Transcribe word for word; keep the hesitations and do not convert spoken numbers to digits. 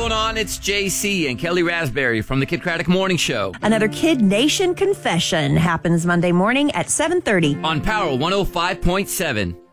going on? It's J C and Kelly Raspberry from the Kid Craddock Morning Show. Another Kid Nation confession happens Monday morning at seven thirty. On Power one oh five point seven.